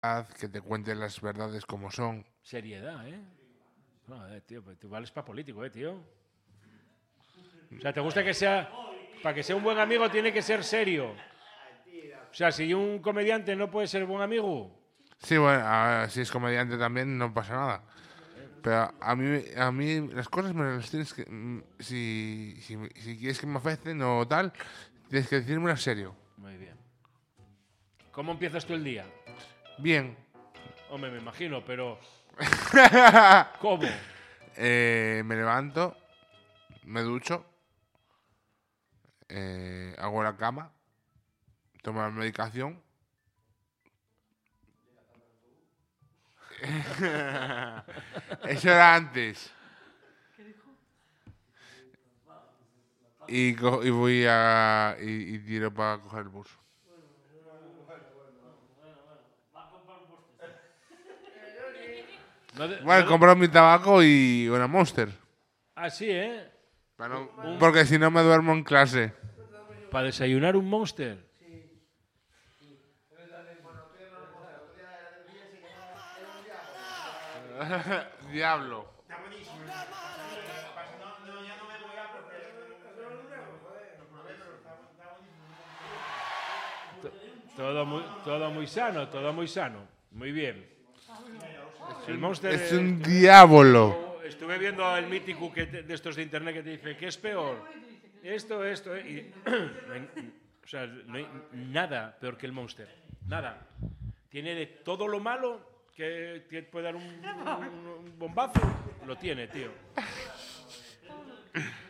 que te cuente las verdades como son. Seriedad, ¿eh? Joder, tío, pues tú vales para político, tío. O sea, te gusta que sea... Para que sea un buen amigo tiene que ser serio. O sea, si un comediante no puede ser buen amigo... Sí, bueno, si es comediante también no pasa nada. Pero a mí las cosas me las tienes que... si quieres que me afecten o tal, tienes que decirme en serio. Muy bien. ¿Cómo empiezas tú el día? Bien. Hombre, me imagino, pero... ¿Cómo? Me levanto, me ducho, hago la cama, tomo la medicación. Eso era antes. Y voy y tiro para coger el bus. Bueno, compro mi tabaco y una Monster. Ah, sí, ¿eh? Porque si no me duermo en clase. ¿Para desayunar un Monster? Diablo. Todo muy sano, todo muy sano. Muy bien. El Monster Es un diablo. Estuve viendo el mítico de estos de internet que te dice, ¿qué es peor? Esto. Y, o sea, no hay nada peor que el Monster. Nada. Tiene de todo lo malo que puede dar un bombazo. Lo tiene, tío.